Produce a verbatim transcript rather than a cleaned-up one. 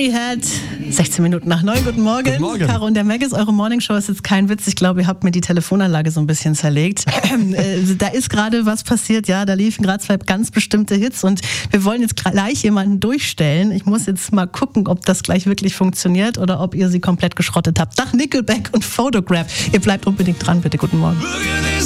Mary Had, sechzehn Minuten nach neun. Guten Morgen. Guten Morgen. Caro und der Maggis, eure Morningshow ist jetzt kein Witz. Ich glaube, ihr habt mir die Telefonanlage so ein bisschen zerlegt. äh, da ist gerade was passiert, ja, da liefen gerade zwei ganz bestimmte Hits und wir wollen jetzt gleich jemanden durchstellen. Ich muss jetzt mal gucken, ob das gleich wirklich funktioniert oder ob ihr sie komplett geschrottet habt. Nach Nickelback und Photograph. Ihr bleibt unbedingt dran, bitte. Guten Morgen.